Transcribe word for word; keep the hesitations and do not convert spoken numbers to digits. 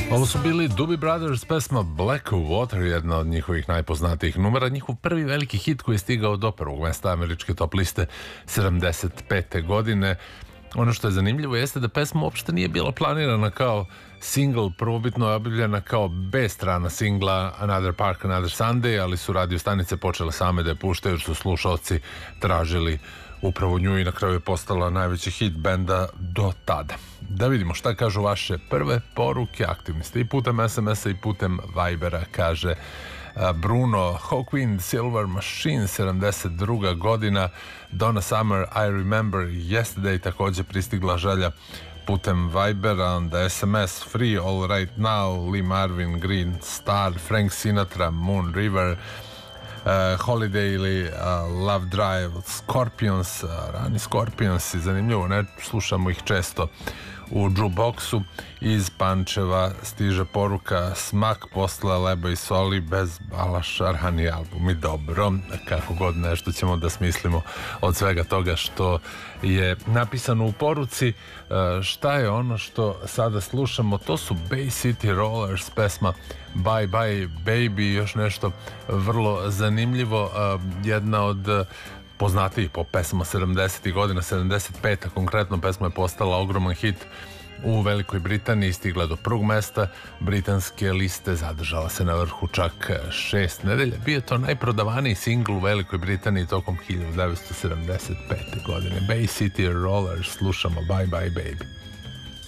Ovo su bili Doobie Brothers, pesma Black Water, jedna od njihovih najpoznatijih numera, njihov prvi veliki hit koji je stigao do prvog mesta američke top liste sedamdeset pete godine. Ono što je zanimljivo jeste da pesma uopšte nije bila planirana kao single, prvobitno je objavljena kao B strana singla Another Park, Another Sunday, ali su radio stanice počele same da je puštaju jer su slušalci tražili upravo nju i na kraju je postala najveći hit benda do tada. Da vidimo šta kažu vaše prve poruke. Aktivni ste i putem es emesa i putem Vibera, kaže Bruno. Hawkwind Silver Machine, sedamdeset druga godina. Donna Summer, I Remember Yesterday, također pristigla želja putem Vibera. Onda es em es Free All Right Now, Lee Marvin, Green Star, Frank Sinatra, Moon River, Uh, Holiday ili uh, Love Drive, Scorpions, uh, rani Scorpions, i zanimljivo, ne slušamo ih često u jukeboxu. Iz Pančeva stiže poruka Smak posle Leba i soli bez Balaša, rani album. I dobro, kako god, nešto ćemo da smislimo od svega toga što je napisano u poruci. Uh, šta je ono što sada slušamo? To su Bay City Rollers, pesma Bye Bye Baby, još nešto vrlo zanimljivo. Uh, jedna od uh, poznatijih po pesama sedamdesetih godina, sedamdeset peta konkretno, pesma je postala ogroman hit u Velikoj Britaniji, stigla do prvog mesta britanske liste, zadržala se na vrhu čak šest nedelja. Bio je to najprodavaniji singl u Velikoj Britaniji tokom hiljadu devetsto sedamdeset pete godine. Bay City Rollers, slušamo Bye Bye Baby.